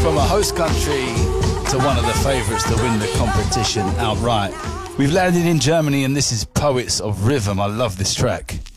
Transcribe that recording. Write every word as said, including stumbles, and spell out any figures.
From a host country to one of the favourites to win the competition outright. We've landed in Germany and this is Poets of Rhythm. I love this track.